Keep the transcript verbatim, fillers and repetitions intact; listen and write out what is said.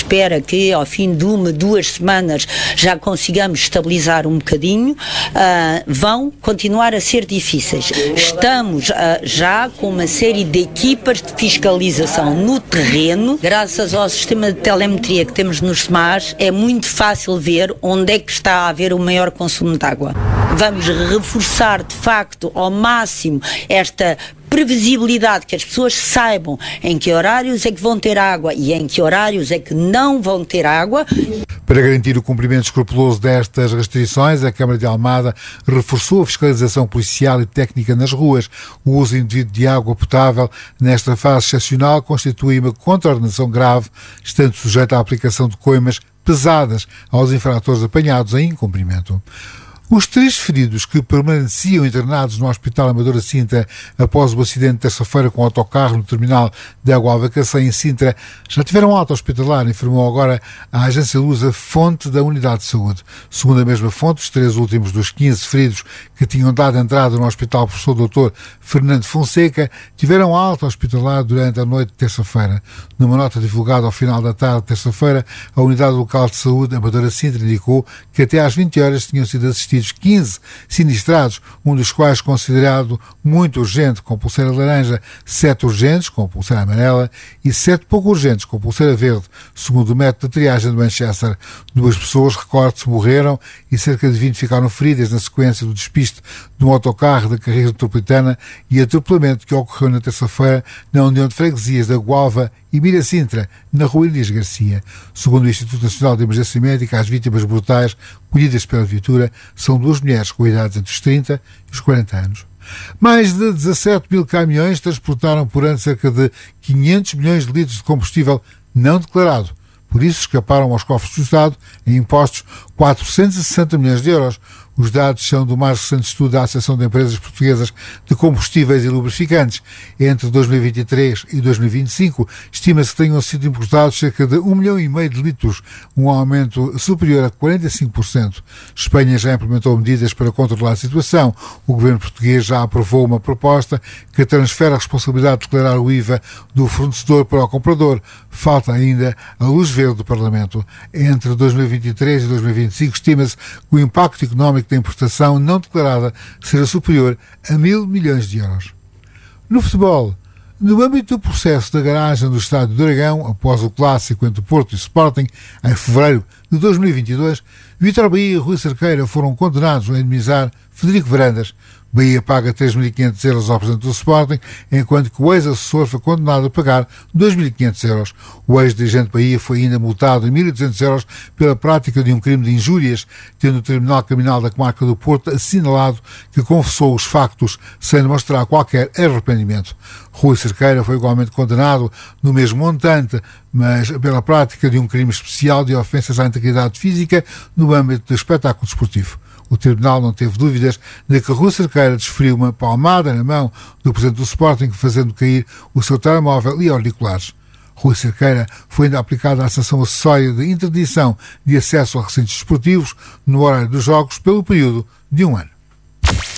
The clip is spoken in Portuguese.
espera que ao fim de uma, duas semanas já consigamos estabilizar um bocadinho, uh, vão continuar a ser difíceis. Estamos uh, já com uma série de equipas de fiscalização no terreno. Graças ao sistema de telemetria que temos nos S M A S, é muito fácil ver onde é que está a haver o maior consumo de água. Vamos reforçar, de facto, ao máximo esta previsibilidade, que as pessoas saibam em que horários é que vão ter água e em que horários é que não vão ter água. Para garantir o cumprimento escrupuloso destas restrições, a Câmara de Almada reforçou a fiscalização policial e técnica nas ruas. O uso indevido de água potável nesta fase excepcional constitui uma contraordenação grave, estando sujeita à aplicação de coimas pesadas aos infratores apanhados em incumprimento. Os três feridos que permaneciam internados no Hospital Amadora Sintra após o acidente de terça-feira com o autocarro no terminal de Água Alvacacém em Sintra já tiveram alta hospitalar, informou agora a agência Lusa, fonte da Unidade de Saúde. Segundo a mesma fonte, os três últimos dos quinze feridos que tinham dado entrada no Hospital Professor doutor Fernando Fonseca tiveram alta hospitalar durante a noite de terça-feira. Numa nota divulgada ao final da tarde de terça-feira, a Unidade Local de Saúde Amadora Sintra indicou que até às vinte horas tinham sido assistidos quinze sinistrados, um dos quais considerado muito urgente com pulseira laranja, sete urgentes com pulseira amarela e sete pouco urgentes com pulseira verde, segundo o método de triagem de Manchester. Duas pessoas, recorde-se, morreram e cerca de vinte ficaram feridas na sequência do despiste de um autocarro da carreira metropolitana e atropelamento que ocorreu na terça-feira na União de Freguesias da Gualva e Miracintra, na Rua Elias Garcia. Segundo o Instituto Nacional de Emergência Médica, as vítimas brutais colhidas pela viatura são duas mulheres com idades entre os trinta e os quarenta anos. Mais de dezassete mil caminhões transportaram por ano cerca de quinhentos milhões de litros de combustível não declarado. Por isso escaparam aos cofres do Estado, em impostos, quatrocentos e sessenta milhões de euros. Os dados são do mais recente estudo da Associação de Empresas Portuguesas de Combustíveis e Lubrificantes. Entre dois mil e vinte e três e dois mil e vinte e cinco, estima-se que tenham sido importados cerca de um milhão e meio de litros, um aumento superior a quarenta e cinco por cento. Espanha já implementou medidas para controlar a situação. O governo português já aprovou uma proposta que transfere a responsabilidade de declarar o I V A do fornecedor para o comprador. Falta ainda a luz verde do Parlamento. Entre dois mil e vinte e três e dois mil e vinte e cinco, estima-se que o impacto económico da importação não declarada será superior a mil milhões de euros. No futebol, no âmbito do processo da garagem do Estádio do Dragão, após o clássico entre Porto e Sporting, em fevereiro de dois mil e vinte e dois, Vítor Bahia e Rui Cerqueira foram condenados a indemnizar Frederico Varandas. Bahia paga três mil e quinhentos euros ao presidente do Sporting, enquanto que o ex-assessor foi condenado a pagar dois mil e quinhentos euros. O ex-dirigente Bahia foi ainda multado em mil e duzentos euros pela prática de um crime de injúrias, tendo o Tribunal Criminal da Comarca do Porto assinalado que confessou os factos sem demonstrar qualquer arrependimento. Rui Cerqueira foi igualmente condenado no mesmo montante, mas pela prática de um crime especial de ofensas à integridade física no âmbito do espetáculo desportivo. O Tribunal não teve dúvidas de que Rui Cerqueira desferiu uma palmada na mão do presidente do Sporting, fazendo cair o seu telemóvel e auriculares. Rui Cerqueira foi ainda aplicada a sanção acessória de interdição de acesso a recintos desportivos no horário dos jogos pelo período de um ano.